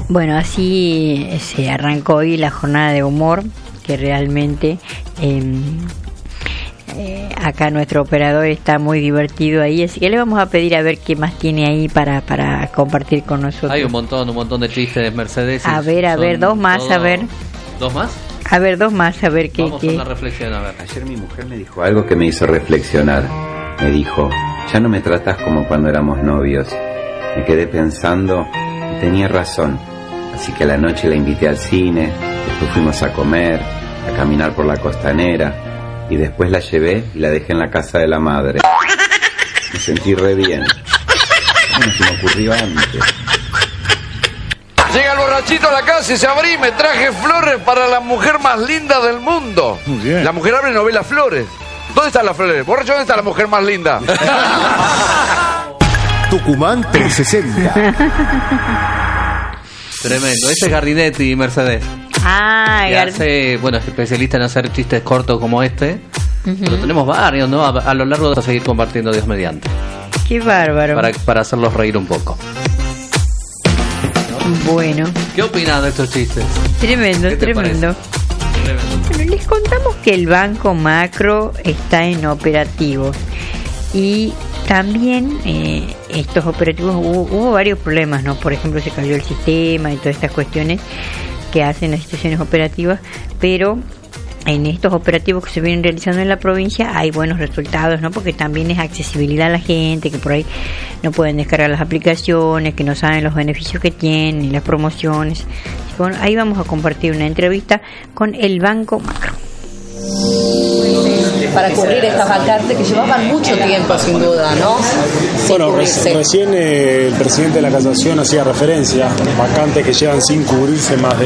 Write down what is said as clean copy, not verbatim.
Bueno, así se arrancó hoy la jornada de humor, que realmente acá nuestro operador está muy divertido ahí, así que le vamos a pedir a ver qué más tiene ahí para compartir con nosotros. Hay un montón de chistes, Mercedes. A ver, dos más, a ver. ¿Dos más? A ver, dos más, a ver qué. Vamos a una reflexión, a ver. Ayer mi mujer me dijo algo que me hizo reflexionar. Me dijo, ya no me tratas como cuando éramos novios. Me quedé pensando y tenía razón. Así que a la noche la invité al cine, después fuimos a comer, a caminar por la costanera, y después la llevé y la dejé en la casa de la madre. Me sentí re bien. Bueno, se me ocurrió antes. Llega el borrachito a la casa y se abrí, me traje flores para la mujer más linda del mundo. Muy bien. La mujer abre y no ve las flores. ¿Dónde están las flores? Borracho, ¿dónde está la mujer más linda? Tucumán 360. Tremendo. Ese es Gardinetti, Mercedes. Que hace, bueno, es especialista en hacer chistes cortos como este. Pero tenemos varios, ¿no? A lo largo de seguir compartiendo, Dios mediante. Qué bárbaro. Para hacerlos reír un poco. Bueno. ¿Qué opinas de estos chistes? Tremendo. Tremendo. Bueno, les contamos que el Banco Macro está en operativos y también estos operativos hubo varios problemas, ¿no? Por ejemplo, se cayó el sistema y todas estas cuestiones que hacen las instituciones operativas, pero en estos operativos que se vienen realizando en la provincia hay buenos resultados, ¿no? Porque también es accesibilidad a la gente, que por ahí no pueden descargar las aplicaciones, que no saben los beneficios que tienen y las promociones. Así que, bueno, ahí vamos a compartir una entrevista con el Banco Macro. Para cubrir estas vacantes que llevaban mucho tiempo, sin duda, ¿no? Bueno, recién el presidente de la Casación hacía referencia, vacantes que llevan sin cubrirse más de